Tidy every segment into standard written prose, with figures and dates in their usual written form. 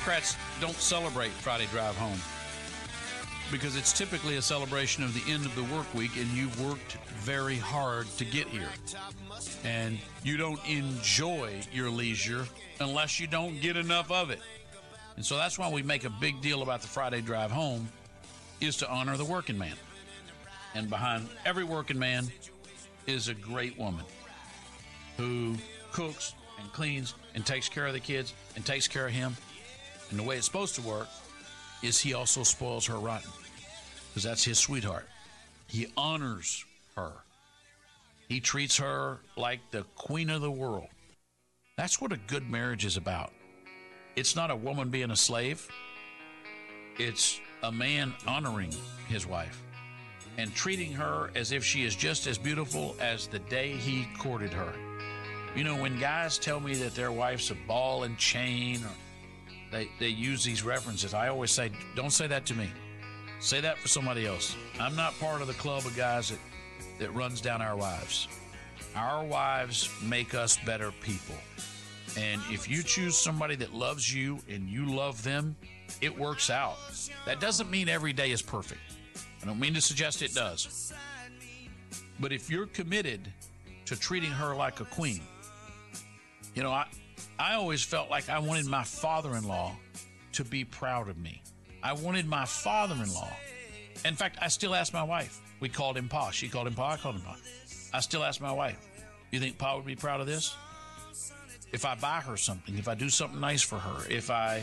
Democrats don't celebrate Friday Drive Home because it's typically a celebration of the end of the work week, and you've worked very hard to get here. And you don't enjoy your leisure unless you don't get enough of it. And so that's why we make a big deal about the Friday Drive Home, is to honor the working man. And behind every working man is a great woman who cooks and cleans and takes care of the kids and takes care of him. And the way it's supposed to work is he also spoils her rotten, because that's his sweetheart. He honors her. He treats her like the queen of the world. That's what a good marriage is about. It's not a woman being a slave. It's a man honoring his wife and treating her as if she is just as beautiful as the day he courted her. You know, when guys tell me that their wife's a ball and chain, or they use these references, I always say, don't say that to me. Say that for somebody else. I'm not part of the club of guys that runs down our wives. Our wives make us better people. And if you choose somebody that loves you and you love them, it works out. That doesn't mean every day is perfect. I don't mean to suggest it does. But if you're committed to treating her like a queen, you know, I always felt like I wanted my father-in-law to be proud of me. I wanted my father-in-law. In fact, I still ask my wife. We called him Pa. She called him Pa. I called him Pa. I still ask my wife, you think Pa would be proud of this? If I buy her something, if I do something nice for her, if I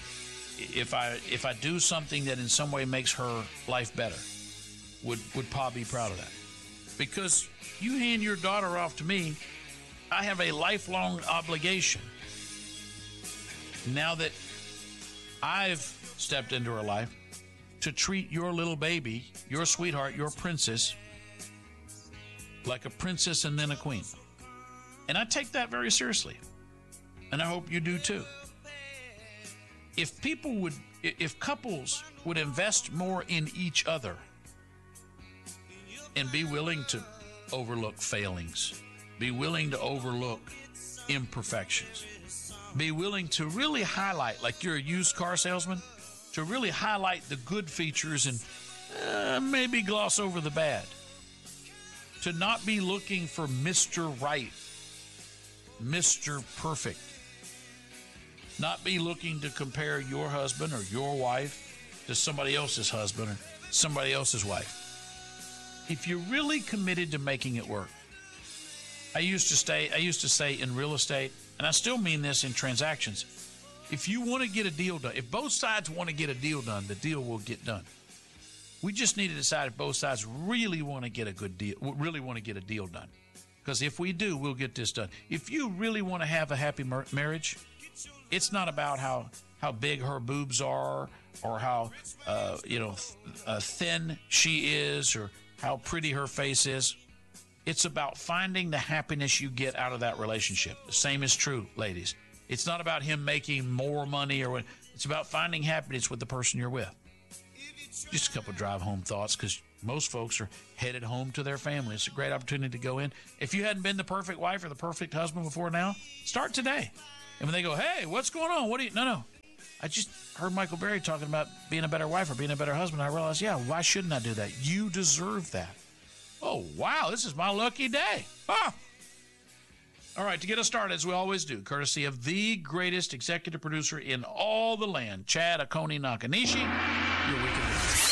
do something that in some way makes her life better, would Pa be proud of that? Because you hand your daughter off to me, I have a lifelong obligation. Now that I've stepped into her life, to treat your little baby, your sweetheart, your princess, like a princess and then a queen. And I take that very seriously. And I hope you do too. If couples would invest more in each other and be willing to overlook failings, be willing to overlook imperfections, be willing to really highlight, like you're a used car salesman, to really highlight the good features and maybe gloss over the bad. To not be looking for Mr. Right, Mr. Perfect. Not be looking to compare your husband or your wife to somebody else's husband or somebody else's wife. If you're really committed to making it work, I used to say in real estate, and I still mean this in transactions, if you want to get a deal done, if both sides want to get a deal done, the deal will get done. We just need to decide if both sides really want to get a good deal, really want to get a deal done. Because if we do, we'll get this done. If you really want to have a happy marriage, it's not about how big her boobs are or how thin she is or how pretty her face is. It's about finding the happiness you get out of that relationship. The same is true, ladies. It's not about him making more money or what. It's about finding happiness with the person you're with. Just a couple drive home thoughts, because most folks are headed home to their family. It's a great opportunity to go in. If you hadn't been the perfect wife or the perfect husband before now, start today. And when they go, hey, what's going on? No. I just heard Michael Berry talking about being a better wife or being a better husband. I realized, why shouldn't I do that? You deserve that. Oh, wow, this is my lucky day. All right, to get us started, as we always do, courtesy of the greatest executive producer in all the land, Chad Oconee Nakanishi, your weekend.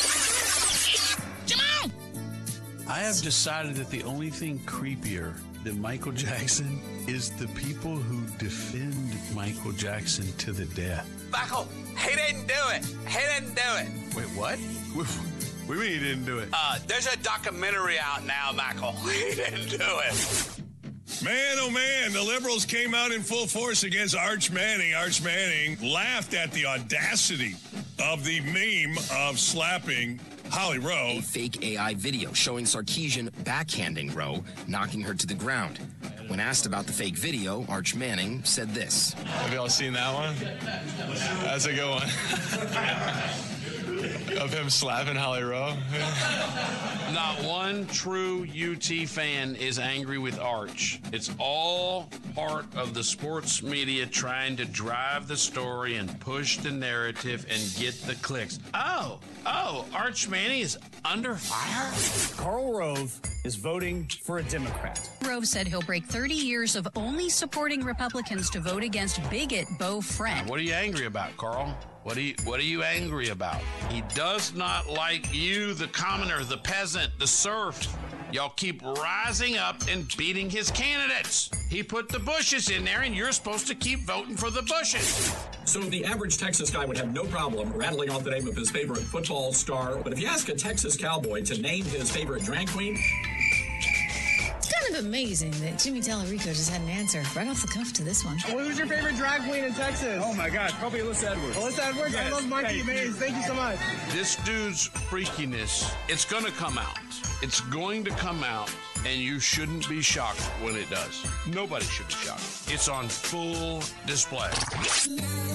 Jamal! I have decided that the only thing creepier than Michael Jackson is the people who defend Michael Jackson to the death. Michael, he didn't do it. He didn't do it. Wait, what? What do you mean he didn't do it? There's a documentary out now, Michael. He didn't do it. Man, oh man, the Liberals came out in full force against Arch Manning. Arch Manning laughed at the audacity of the meme of slapping Holly Rowe. A fake AI video showing Sarkeesian backhanding Rowe, knocking her to the ground. When asked about the fake video, Arch Manning said this. Have y'all seen that one? That's a good one. Of him slapping Holly Rowe? Not one true UT fan is angry with Arch. It's all part of the sports media trying to drive the story and push the narrative and get the clicks. Oh, Arch Manning is under fire? Karl Rove is voting for a Democrat. Rove said he'll break 30 years of only supporting Republicans to vote against bigot Beau Friend. What are you angry about, Carl? What are you angry about? He does not like you, the commoner, the peasant, the serf. Y'all keep rising up and beating his candidates. He put the Bushes in there, and you're supposed to keep voting for the Bushes. So the average Texas guy would have no problem rattling off the name of his favorite football star. But if you ask a Texas cowboy to name his favorite drag queen... It's kind of amazing that Jimmy Tallarico just had an answer right off the cuff to this one. Who's your favorite drag queen in Texas? Oh my God, probably Alyssa Edwards. Alyssa Edwards? Yes, I love Marky Mays. Thank you so much. This dude's freakiness, it's going to come out. It's going to come out, and you shouldn't be shocked when it does. Nobody should be shocked. It's on full display.